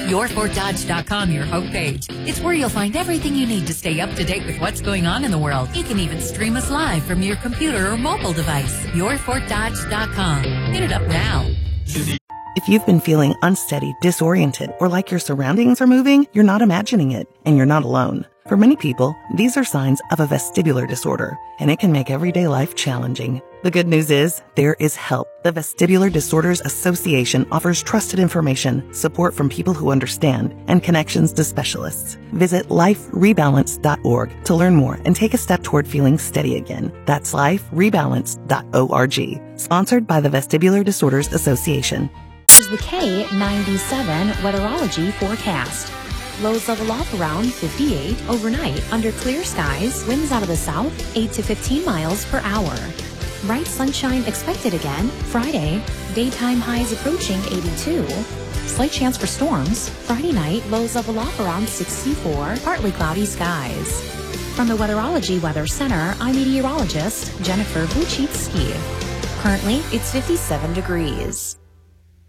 YourFortDodge.com, your homepage. It's where you'll find everything you need to stay up to date with what's going on in the world. You can even stream us live from your computer or mobile device. YourFortDodge.com. Hit it up now. If you've been feeling unsteady, disoriented, or like your surroundings are moving, you're not imagining it, and you're not alone. For many people, these are signs of a vestibular disorder, and it can make everyday life challenging. The good news is, there is help. The Vestibular Disorders Association offers trusted information, support from people who understand, and connections to specialists. Visit liferebalance.org to learn more and take a step toward feeling steady again. That's liferebalance.org. Sponsored by the Vestibular Disorders Association. Here's the K97 weatherology forecast. Lows level off around 58 overnight under clear skies. Winds out of the south 8 to 15 miles per hour. Bright sunshine expected again Friday. Daytime highs approaching 82. Slight chance for storms. Friday night lows level off around 64. Partly cloudy skies. From the Weatherology Weather Center, I'm meteorologist Jennifer Buchitsky. Currently, it's 57 degrees.